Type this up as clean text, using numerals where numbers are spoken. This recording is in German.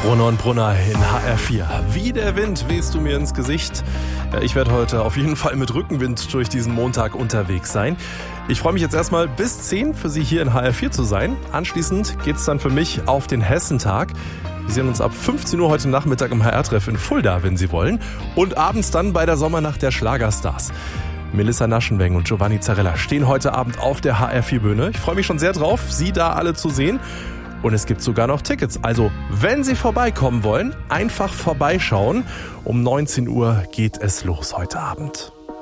Brunner und Brunner in HR4. Wie der Wind wehst du mir ins Gesicht. Ja, ich werde heute auf jeden Fall mit Rückenwind durch diesen Montag unterwegs sein. Ich freue mich jetzt erstmal bis 10 für Sie hier in HR4 zu sein. Anschließend geht's dann für mich auf den Hessentag. Wir sehen uns ab 15 Uhr heute Nachmittag im HR-Treff in Fulda, wenn Sie wollen. Und abends dann bei der Sommernacht der Schlagerstars. Melissa Naschenweng und Giovanni Zarella stehen heute Abend auf der HR4-Bühne. Ich freue mich schon sehr drauf, Sie da alle zu sehen. Und es gibt sogar noch Tickets. Also, wenn Sie vorbeikommen wollen, einfach vorbeischauen. Um 19 Uhr geht es los heute Abend.